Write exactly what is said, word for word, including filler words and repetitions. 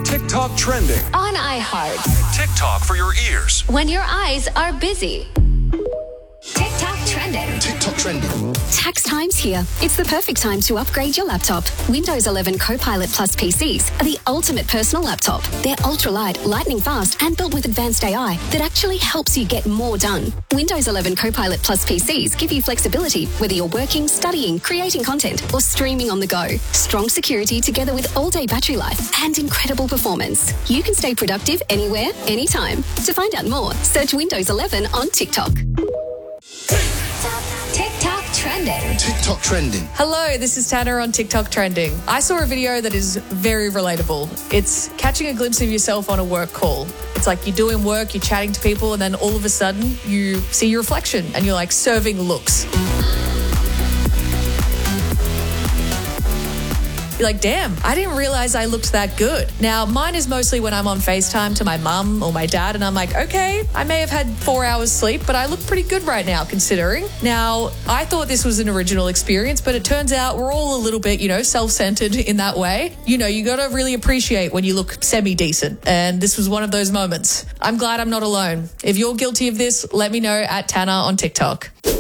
TikTok trending. On iHeart. TikTok for your ears. When your eyes are busy. TikTok trending. TikTok trending. Tax time's here. It's the perfect time to upgrade your laptop. Windows eleven Copilot Plus P Cs are the ultimate personal laptop. They're ultra-light, lightning fast, and built with advanced A I that actually helps you get more done. Windows eleven Copilot Plus P Cs give you flexibility whether you're working, studying, creating content, or streaming on the go. Strong security together with all-day battery life and incredible performance. You can stay productive anywhere, anytime. To find out more, search Windows eleven on TikTok. TikTok trending. TikTok trending. Hello, this is Tanner on TikTok Trending. I saw a video that is very relatable. It's catching a glimpse of yourself on a work call. It's like you're doing work, you're chatting to people, and then all of a sudden you see your reflection and you're like serving looks. You're like, damn, I didn't realize I looked that good. Now, mine is mostly when I'm on FaceTime to my mum or my dad, and I'm like, okay, I may have had four hours sleep, but I look pretty good right now, considering. Now, I thought this was an original experience, but it turns out we're all a little bit, you know, self-centered in that way. You know, you got to really appreciate when you look semi-decent, and this was one of those moments. I'm glad I'm not alone. If you're guilty of this, let me know at Tanner on TikTok.